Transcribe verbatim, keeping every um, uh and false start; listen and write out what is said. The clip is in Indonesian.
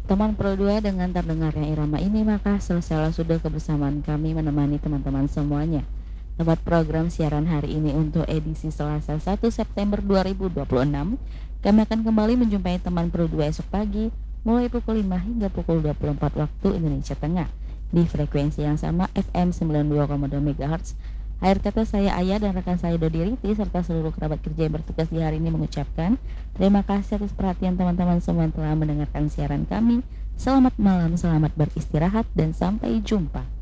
Teman Pro dua dengan terdengarnya irama ini maka selesailah sudah kebersamaan kami menemani teman-teman semuanya. Lewat program siaran hari ini untuk edisi Selasa satu September dua ribu dua puluh enam, kami akan kembali menjumpai teman Pro dua esok pagi mulai pukul lima hingga pukul dua puluh empat waktu Indonesia Tengah di frekuensi yang sama F M sembilan puluh dua koma dua megahertz. Akhir kata, saya Ayah dan rekan saya Dodi Riti serta seluruh kerabat kerja yang bertugas di hari ini mengucapkan terima kasih atas perhatian teman-teman semua yang telah mendengarkan siaran kami. Selamat malam, selamat beristirahat, dan sampai jumpa.